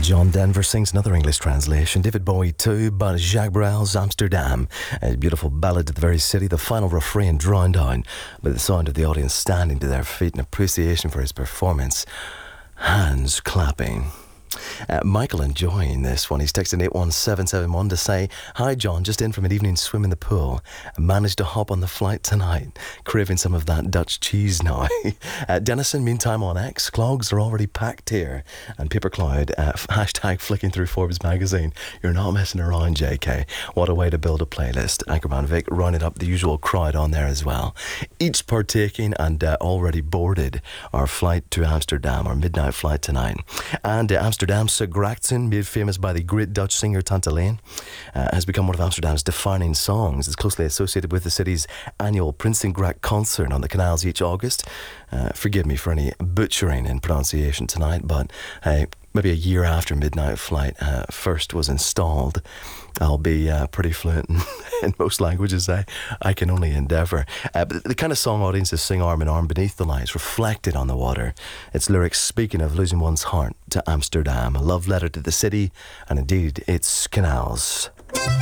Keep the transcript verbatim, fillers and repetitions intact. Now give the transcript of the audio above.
John Denver sings another English translation. David Bowie too, but Jacques Brel's Amsterdam. A beautiful ballad to the very city. The final refrain drowned out by the sound of the audience standing to their feet in appreciation for his performance. Hands clapping. Uh, Michael enjoying this one. He's texting eight one seven seven one to say, "Hi John, just in from an evening swim in the pool. Managed to hop on the flight tonight. Craving some of that Dutch cheese now." uh, Denison, meantime on X, clogs are already packed here. And Paper Cloud, uh, hashtag flicking through Forbes magazine. You're not messing around, J K. What a way to build a playlist. Anchorman Vic rounded up the usual crowd on there as well. Each partaking and uh, already boarded our flight to Amsterdam, our midnight flight tonight. And uh, Amsterdam Amsterdam, Sir Grachten, made famous by the great Dutch singer Tante Leen, uh, has become one of Amsterdam's defining songs. It's closely associated with the city's annual Prinsengracht concert on the canals each August. Uh, forgive me for any butchering in pronunciation tonight, but hey, maybe a year after Midnight Flight uh, first was installed, I'll be uh, pretty fluent in, in most languages. I, I can only endeavour. Uh, but the kind of song audiences sing arm in arm beneath the lights, reflected on the water. Its lyrics speaking of losing one's heart to Amsterdam, a love letter to the city and indeed its canals.